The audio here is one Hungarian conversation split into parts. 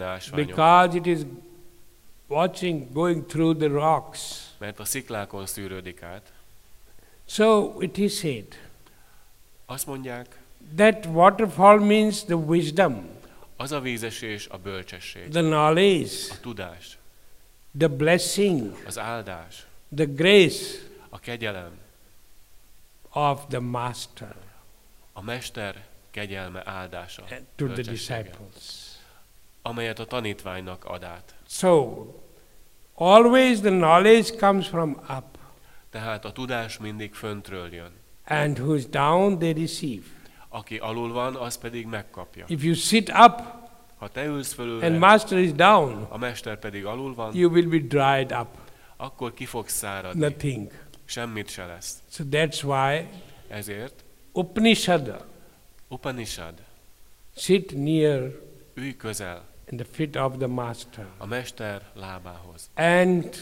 benne ásványok. Because it is going through the rocks. Mert a sziklákon szűrődik át. So it is said Azt mondják, that waterfall means the wisdom, az a vízesés a bölcsesség, the knowledge, a tudás, the blessing, az áldás, the grace a kegyelem, of the Master a Mester kegyelme áldása, to the bölcsessége, disciples. amelyet a tanítványnak ad át. So, always the knowledge comes from up, Tehát a tudás mindig föntről jön. and who's down, they receive. Aki alul van, az pedig megkapja. If you sit up Ha te ülsz and fölülre, Master is down, a Mester pedig alul van, you will be dried up, akkor ki fogsz száradni. nothing. Semmit se lesz. So that's why Ezért Upanishad, Upanishad, sit near ülj közel in the feet of the Master a Mester lábához, and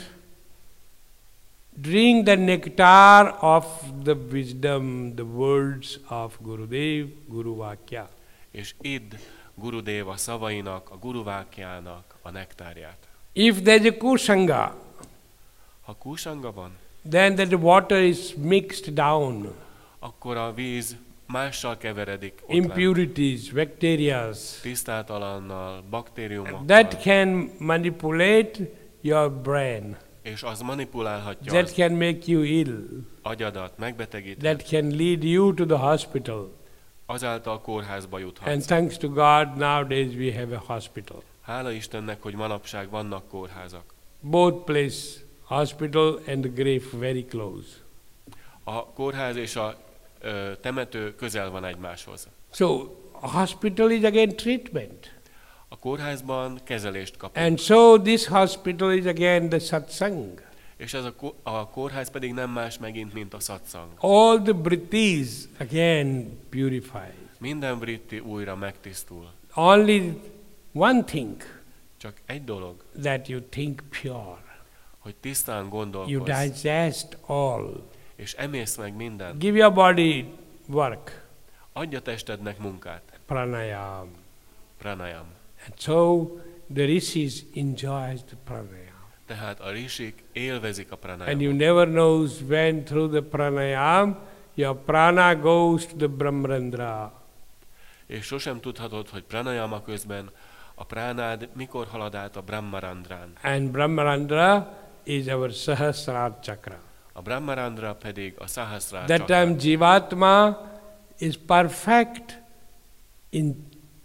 drink the nectar of the wisdom, the words of Gurudev, Guru Vakya. és idd Gurudeva szavainak, a Guruvákjának a nektárját. If there is a kusanga, Ha kúsanga van, then the water is mixed down. akkor a víz mással keveredik ott lent. Impurities, bacteria, Tisztátalannal, baktériumokkal, that can manipulate your brain, és az manipulálhatja that az can make you ill, agyadat, megbetegít, that can lead you to the hospital. azáltal kórházba And juthatsz. thanks to God, nowadays we have a hospital. Hála Istennek, hogy manapság vannak kórházak. Both place, hospital and the grave, very close. A kórház és a temető közel van egymáshoz. So, a hospital is again treatment. A kórházban kezelést kapunk. And so this hospital is again the satsang. És ez a kórház pedig nem más megint, mint a satsang. All the vrittis again purified. Minden vritti újra megtisztul. Only one thing, Csak egy dolog, that you think pure. hogy tisztán You gondolkozz, digest all. és emész meg mindent. Give your body work, Adj a testednek munkát. pranayam. Pranayam. And so the rishis enjoys the pranayam. Tehát a risik élvezik a And you pranayamot. never knows when through the pranayam your prana goes to the Brahmarandra. És sosem tudhatod, hogy pranayama közben a pránád mikor halad át a Brahmarandrán. And Brahmarandra is our Sahasrara chakra. A Brahmarandra pedig a Sahasrara That chakra. time Jivatma is perfect in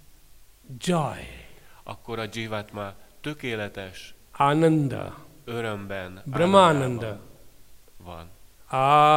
joy, Akkor a Jivatma tökéletes Ananda, örömben, Brahmananda. áldásában van.